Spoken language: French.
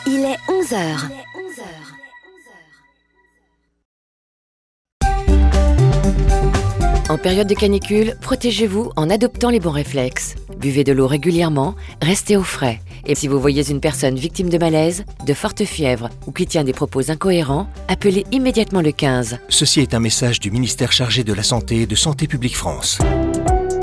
Il est 11 heures. En période de canicule, protégez-vous en adoptant les bons réflexes. Buvez de l'eau régulièrement, restez au frais. Et si vous voyez une personne victime de malaise, de forte fièvre ou qui tient des propos incohérents, appelez immédiatement le 15. Ceci est un message du ministère chargé de la Santé et de Santé publique France.